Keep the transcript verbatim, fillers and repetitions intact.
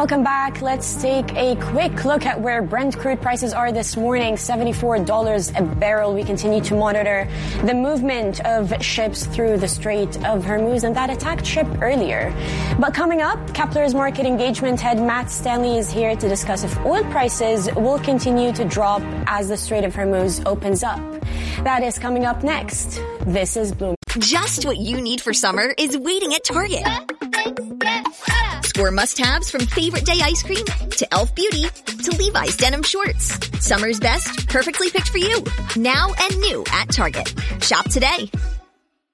Welcome back. Let's take a quick look at where Brent crude prices are this morning. seventy-four dollars a barrel. We continue to monitor the movement of ships through the Strait of Hormuz and that attacked ship earlier. But coming up, Kepler's market engagement head Matt Stanley is here to discuss if oil prices will continue to drop as the Strait of Hormuz opens up. That is coming up next. This is Bloom. Just what you need for summer is waiting at Target. Score must-haves from favorite day ice cream to Elf Beauty to Levi's denim shorts. Summer's best, perfectly picked for you. Now and new at Target. Shop today.